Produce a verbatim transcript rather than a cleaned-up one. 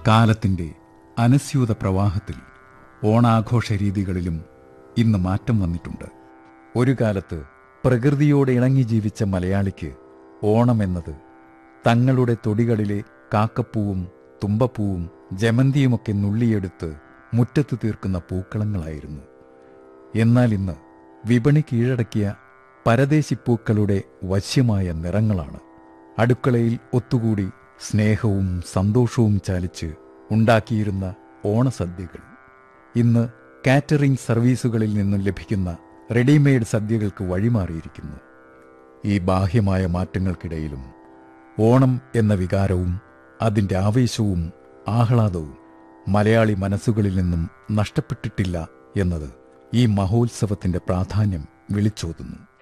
കാലത്തിൻ്റെ അനസ്യൂത പ്രവാഹത്തിൽ ഓണാഘോഷ രീതികളിലും ഇന്ന് മാറ്റം വന്നിട്ടുണ്ട്. ഒരു കാലത്ത് പ്രകൃതിയോട് ഇണങ്ങി ജീവിച്ച മലയാളിക്ക് ഓണമെന്നത് തങ്ങളുടെ തൊടികളിലെ കാക്കപ്പൂവും തുമ്പപ്പൂവും ജമന്തിയുമൊക്കെ നുള്ളിയെടുത്ത് മുറ്റത്ത് തീർക്കുന്ന പൂക്കളങ്ങളായിരുന്നു. എന്നാൽ ഇന്ന് വിപണി കീഴടക്കിയ പരദേശിപ്പൂക്കളുടെ വശ്യമായ നിറങ്ങളാണ്. അടുക്കളയിൽ ഒത്തുകൂടി സ്നേഹവും സന്തോഷവും ചാലിച്ച് ഉണ്ടാക്കിയിരുന്ന ഓണസദ്യകൾ ഇന്ന് കാറ്ററിംഗ് സർവീസുകളിൽ നിന്നും ലഭിക്കുന്ന റെഡിമെയ്ഡ് സദ്യകൾക്ക് വഴിമാറിയിരിക്കുന്നു. ഈ ബാഹ്യമായ മാറ്റങ്ങൾക്കിടയിലും ഓണം എന്ന വികാരവും അതിൻ്റെ ആവേശവും ആഹ്ലാദവും മലയാളി മനസ്സുകളിൽ നിന്നും നഷ്ടപ്പെട്ടിട്ടില്ല എന്നത് ഈ മഹോത്സവത്തിൻ്റെ പ്രാധാന്യം വിളിച്ചോതുന്നു.